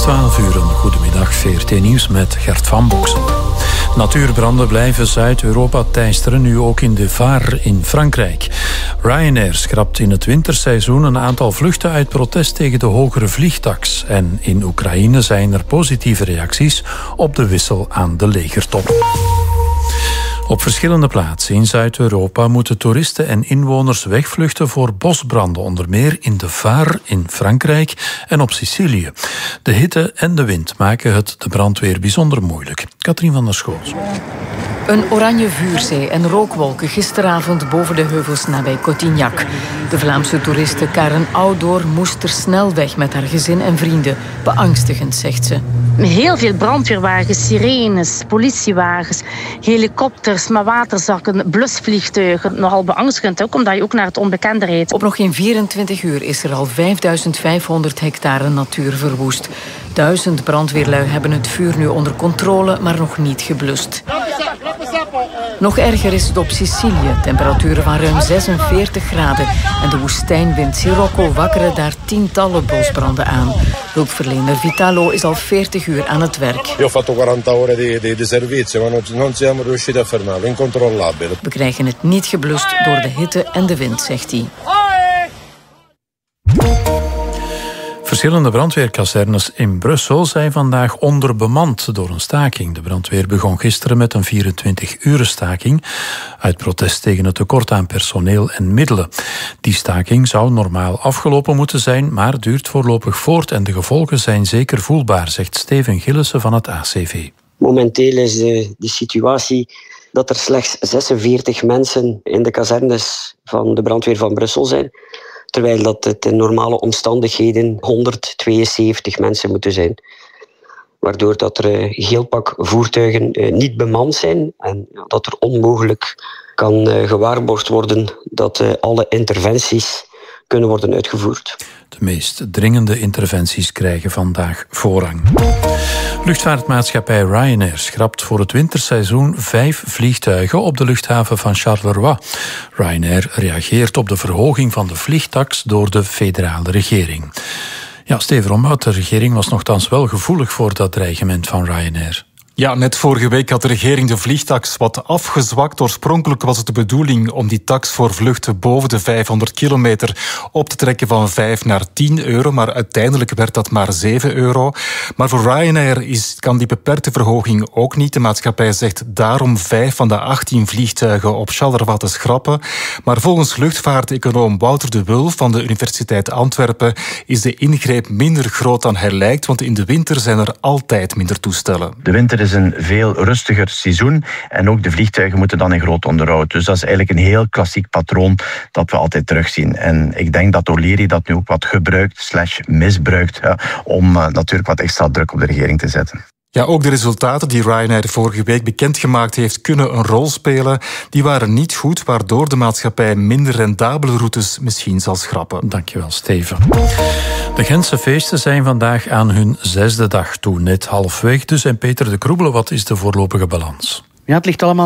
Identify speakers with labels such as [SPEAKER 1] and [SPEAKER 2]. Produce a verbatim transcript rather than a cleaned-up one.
[SPEAKER 1] twaalf uur, een goedemiddag, V R T Nieuws met Gert van Boksen. Natuurbranden blijven Zuid-Europa teisteren, nu ook in de Var in Frankrijk. Ryanair schrapt in het winterseizoen een aantal vluchten uit protest tegen de hogere vliegtaks. En in Oekraïne zijn er positieve reacties op de wissel aan de legertop. Op verschillende plaatsen in Zuid-Europa moeten toeristen en inwoners wegvluchten voor bosbranden, onder meer in de Var in Frankrijk en op Sicilië. De hitte en de wind maken het de brandweer bijzonder moeilijk. Katrien van der Schoot.
[SPEAKER 2] Een oranje vuurzee en rookwolken gisteravond boven de heuvels nabij Cotignac. De Vlaamse toeriste Karen Oudoor moest er snel weg met haar gezin en vrienden. Beangstigend, zegt ze.
[SPEAKER 3] Heel veel brandweerwagens, sirenes, politiewagens, helikopters, maar waterzakken, blusvliegtuigen. Nogal beangstigend ook, omdat je ook naar het onbekende rijdt.
[SPEAKER 2] Op nog geen vierentwintig uur is er al vijfduizend vijfhonderd hectare natuur verwoest. Duizend brandweerlui hebben het vuur nu onder controle, maar nog niet geblust. Nog erger is het op Sicilië. Temperaturen van ruim zesenveertig graden. En de woestijnwind Sirocco wakkeren daar tientallen bosbranden aan. Hulpverlener Vitalo is al veertig uur aan het werk.
[SPEAKER 4] Io ho fatto quaranta ore di, di, di servizio, ma non, non siamo riusciti a fermarlo. Incontrollabile.
[SPEAKER 2] We krijgen het niet geblust door de hitte en de wind, zegt hij.
[SPEAKER 1] Verschillende brandweerkazernes in Brussel zijn vandaag onderbemand door een staking. De brandweer begon gisteren met een vierentwintig-uren staking uit protest tegen het tekort aan personeel en middelen. Die staking zou normaal afgelopen moeten zijn, maar duurt voorlopig voort en de gevolgen zijn zeker voelbaar, zegt Steven Gillissen van het A C V.
[SPEAKER 5] Momenteel is de, de situatie dat er slechts zesenveertig mensen in de kazernes van de brandweer van Brussel zijn, terwijl dat het in normale omstandigheden honderdtweeënzeventig mensen moeten zijn. Waardoor dat er een heel pak voertuigen niet bemand zijn en dat er onmogelijk kan gewaarborgd worden dat alle interventies kunnen worden uitgevoerd.
[SPEAKER 1] De meest dringende interventies krijgen vandaag voorrang. Luchtvaartmaatschappij Ryanair schrapt voor het winterseizoen vijf vliegtuigen op de luchthaven van Charleroi. Ryanair reageert op de verhoging van de vliegtaks door de federale regering. Ja, Steven Rombout, de regering was nogthans wel gevoelig voor dat dreigement van Ryanair.
[SPEAKER 6] Ja, net vorige week had de regering de vliegtaks wat afgezwakt. Oorspronkelijk was het de bedoeling om die tax voor vluchten boven de vijfhonderd kilometer op te trekken van vijf naar tien euro. Maar uiteindelijk werd dat maar zeven euro. Maar voor Ryanair is, kan die beperkte verhoging ook niet. De maatschappij zegt daarom vijf van de achttien vliegtuigen op Charleroi te schrappen. Maar volgens luchtvaarteconoom Wouter de Wulf van de Universiteit Antwerpen is de ingreep minder groot dan hij lijkt, want in de winter zijn er altijd minder toestellen.
[SPEAKER 7] De winter is een veel rustiger seizoen en ook de vliegtuigen moeten dan in groot onderhoud. Dus dat is eigenlijk een heel klassiek patroon dat we altijd terugzien. En ik denk dat O'Leary dat nu ook wat gebruikt, slash misbruikt, ja, om uh, natuurlijk wat extra druk op de regering te zetten.
[SPEAKER 6] Ja, ook de resultaten die Ryanair vorige week bekendgemaakt heeft kunnen een rol spelen. Die waren niet goed, waardoor de maatschappij minder rendabele routes misschien zal schrappen.
[SPEAKER 1] Dankjewel, Steven. De Gentse feesten zijn vandaag aan hun zesde dag toe, net halfweg dus. En Peter de Kroebele, wat is de voorlopige balans?
[SPEAKER 8] Ja, het ligt allemaal